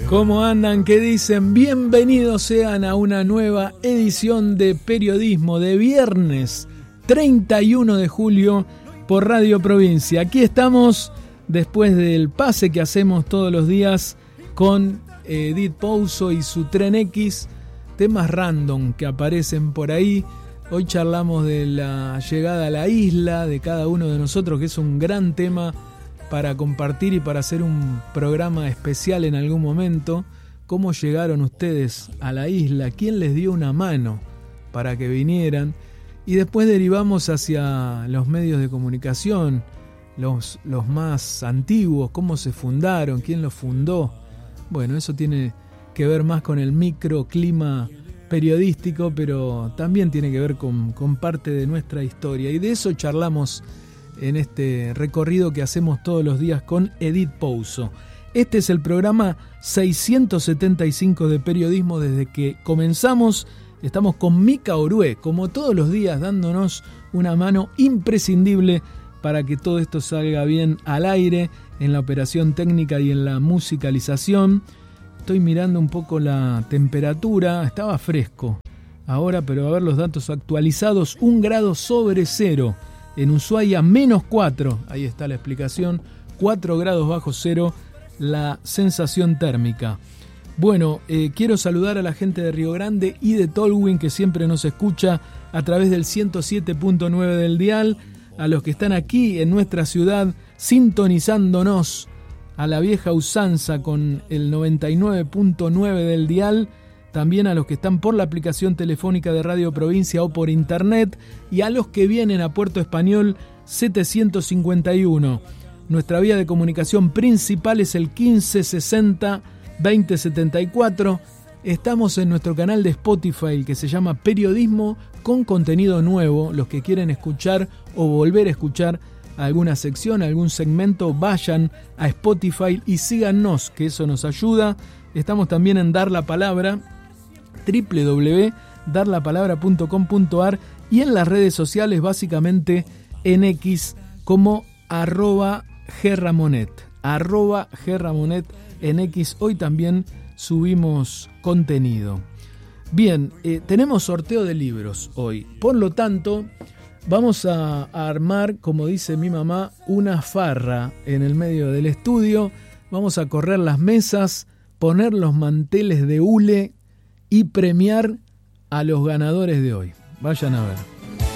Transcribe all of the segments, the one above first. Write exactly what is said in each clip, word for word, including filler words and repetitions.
¿Cómo andan? ¿Qué dicen? Bienvenidos sean a una nueva edición de Periodismo de viernes treinta y uno de julio por Radio Provincia. Aquí estamos después del pase que hacemos todos los días con Edith Pouso y su Tren X, temas random que aparecen por ahí. Hoy charlamos de la llegada a la isla de cada uno de nosotros, que es un gran tema para compartir y para hacer un programa especial en algún momento. ¿Cómo llegaron ustedes a la isla? ¿Quién les dio una mano para que vinieran? Y después derivamos hacia los medios de comunicación, los, los más antiguos, cómo se fundaron, quién los fundó. Bueno, eso tiene que ver más con el microclima periodístico, pero también tiene que ver con, con parte de nuestra historia. Y de eso charlamos en este recorrido que hacemos todos los días con Edith Pouso. Este es el programa seiscientos setenta y cinco de periodismo. Desde que comenzamos estamos con Mica Orué, como todos los días, dándonos una mano imprescindible para que todo esto salga bien al aire, en la operación técnica y en la musicalización. Estoy mirando un poco la temperatura, estaba fresco ahora, pero a ver los datos actualizados, un grado sobre cero. En Ushuaia, menos cuatro, ahí está la explicación, cuatro grados bajo cero la sensación térmica. Bueno, eh, quiero saludar a la gente de Río Grande y de Tolwyn, que siempre nos escucha a través del ciento siete punto nueve del dial, a los que están aquí en nuestra ciudad sintonizándonos a la vieja usanza con el noventa y nueve punto nueve del dial, también a los que están por la aplicación telefónica de Radio Provincia o por internet, y a los que vienen a Puerto Español setecientos cincuenta y uno. Nuestra vía de comunicación principal es el quince sesenta veinte setenta y cuatro. Estamos en nuestro canal de Spotify que se llama Periodismo con contenido nuevo. Los que quieren escuchar o volver a escuchar alguna sección, algún segmento, vayan a Spotify y síganos, que eso nos ayuda. Estamos también en Dar la Palabra, doble u doble u doble u punto dar la palabra punto com punto a r, y en las redes sociales, básicamente en X, como arroba gerramonet, arroba gerramonet en X. Hoy también subimos contenido. Bien, eh, tenemos sorteo de libros hoy, por lo tanto vamos a, a armar, como dice mi mamá, una farra en el medio del estudio. Vamos a correr las mesas, poner los manteles de hule y premiar a los ganadores de hoy. Vayan a ver.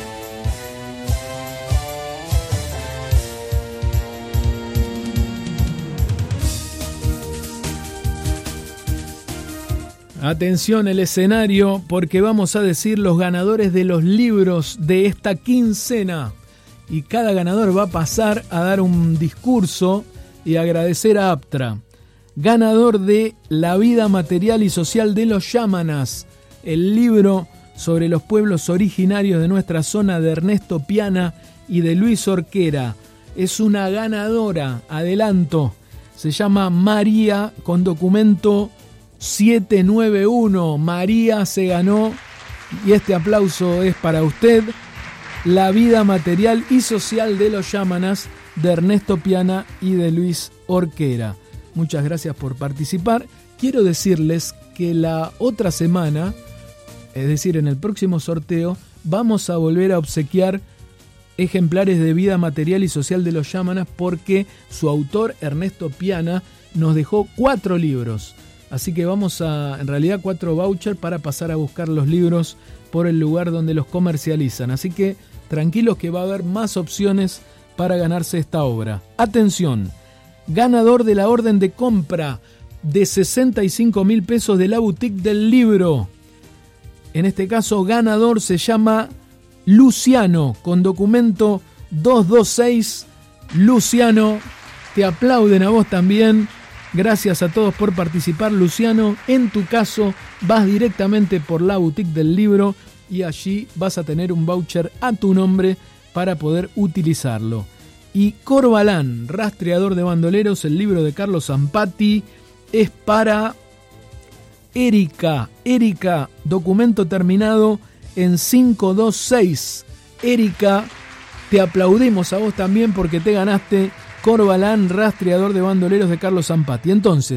Atención el escenario, porque vamos a decir los ganadores de los libros de esta quincena. Y cada ganador va a pasar a dar un discurso y agradecer a APTRA. Ganador de La vida material y social de los Yámanas, el libro sobre los pueblos originarios de nuestra zona, de Ernesto Piana y de Luis Orquera. Es una ganadora, adelanto, se llama María, con documento siete nueve uno. María se ganó, y este aplauso es para usted, La vida material y social de los Yámanas, de Ernesto Piana y de Luis Orquera. Muchas gracias por participar. Quiero decirles que la otra semana, es decir, en el próximo sorteo, vamos a volver a obsequiar ejemplares de Vida material y social de los Yámanas, porque su autor, Ernesto Piana, nos dejó cuatro libros. Así que vamos a, en realidad, cuatro vouchers para pasar a buscar los libros por el lugar donde los comercializan. Así que tranquilos, que va a haber más opciones para ganarse esta obra. Atención, ganador de la orden de compra de sesenta y cinco mil pesos de la boutique del libro. En este caso, ganador se llama Luciano, con documento dos dos seis. Luciano, te aplauden a vos también. Gracias a todos por participar, Luciano. En tu caso, vas directamente por la boutique del libro y allí vas a tener un voucher a tu nombre para poder utilizarlo. Y Corbalán, rastreador de bandoleros, el libro de Carlos Zampati, es para Erika. Erika, documento terminado en cinco dos seis. Erika, te aplaudimos a vos también porque te ganaste Corbalán, rastreador de bandoleros de Carlos Zampati. Entonces,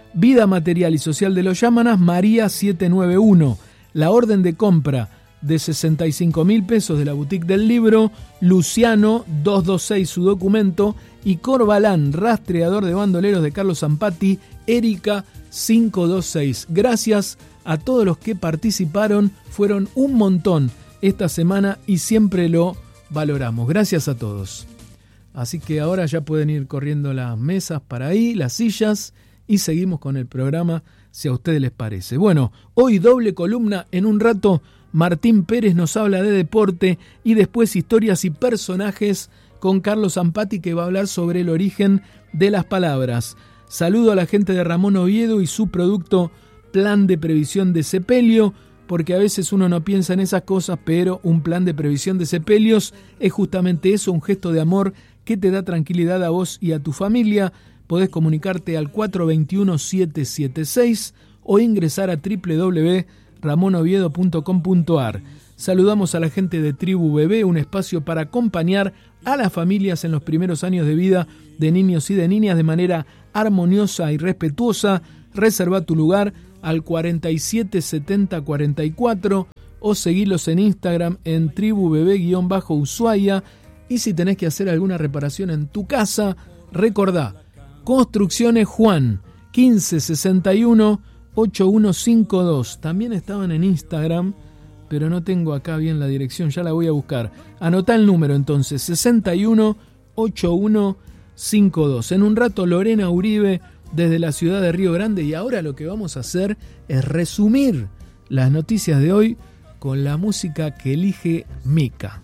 Vida Material y Social de los Yámanas, María setecientos noventa y uno. La orden de compra de sesenta y cinco mil pesos de la Boutique del Libro, Luciano doscientos veintiséis su documento, y Corbalán, rastreador de bandoleros de Carlos Zampati, Erika quinientos veintiséis. Gracias a todos los que participaron, fueron un montón esta semana y siempre lo valoramos. Gracias a todos. Así que ahora ya pueden ir corriendo las mesas para ahí, las sillas, y seguimos con el programa si a ustedes les parece. Bueno, hoy doble columna, en un rato Martín Pérez nos habla de deporte y después historias y personajes con Carlos Zampati, que va a hablar sobre el origen de las palabras. Saludo a la gente de Ramón Oviedo y su producto Plan de Previsión de Sepelio, porque a veces uno no piensa en esas cosas, pero un plan de previsión de sepelios es justamente eso, un gesto de amor que te da tranquilidad a vos y a tu familia. Podés comunicarte al cuatro dos uno, siete siete seis o ingresar a doble u doble u doble u punto ramon oviedo punto com punto a r. Saludamos a la gente de Tribu Bebé, un espacio para acompañar a las familias en los primeros años de vida de niños y de niñas de manera armoniosa y respetuosa. Reserva tu lugar al cuarenta y siete setenta cuarenta y cuatro o seguilos en Instagram en tribu bebé-ushuaia. Y si tenés que hacer alguna reparación en tu casa, recordá, Construcciones Juan, quince sesenta y uno, ochenta y uno cincuenta y dos. También estaban en Instagram, pero no tengo acá bien la dirección, ya la voy a buscar. Anotá el número entonces, sesenta y uno, ochenta y uno cincuenta y dos. En un rato Lorena Uribe desde la ciudad de Río Grande, y ahora lo que vamos a hacer es resumir las noticias de hoy con la música que elige Mica.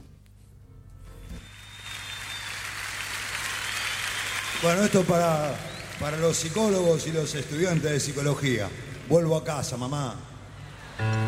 Bueno, esto para, para los psicólogos y los estudiantes de psicología. Vuelvo a casa, mamá.